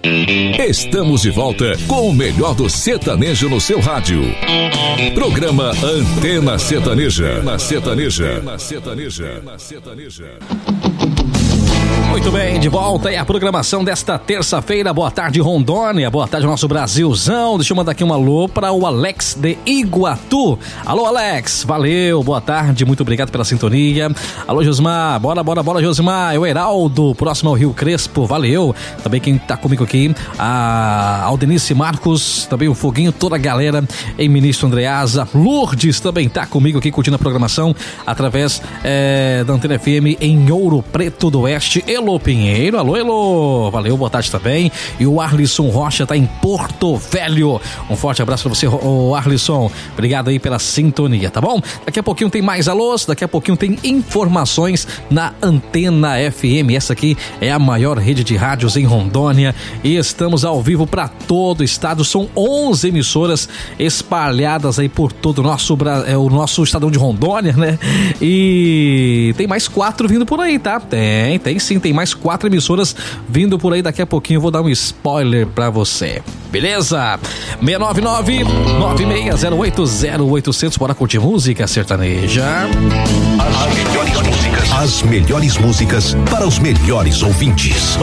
Estamos de volta com o melhor do sertanejo no seu rádio. Programa Antena Sertaneja. Muito bem, de volta aí a programação desta terça-feira. Boa tarde, Rondônia. Boa tarde, nosso Brasilzão. Deixa eu mandar aqui um alô para o Alex de Iguatu. Alô, Alex. Valeu, boa tarde. Muito obrigado pela sintonia. Alô, Josmar. Bora, Josmar. É o Heraldo, próximo ao Rio Crespo. Valeu. Também quem tá comigo aqui, a Aldenice Marcos. Também o Foguinho, toda a galera em Ministro Andreasa. Lourdes também tá comigo aqui, curtindo a programação através da Antena FM em Ouro Preto do Oeste. Elo Pinheiro, alô Elo, valeu, boa tarde também. E o Arlisson Rocha tá em Porto Velho. Um forte abraço pra você, o Arlisson. Obrigado aí pela sintonia, tá bom? Daqui a pouquinho tem mais alôs, daqui a pouquinho tem informações na Antena FM. Essa aqui é a maior rede de rádios em Rondônia e estamos ao vivo para todo o estado. São 11 emissoras espalhadas aí por todo o nosso estadão de Rondônia, né? E tem mais 4 vindo por aí, tá? Tem sim, tem mais 4 emissoras vindo por aí. Daqui a pouquinho eu vou dar um spoiler pra você, beleza? 699-9608-0800. Bora curtir música sertaneja. As melhores músicas para os melhores ouvintes.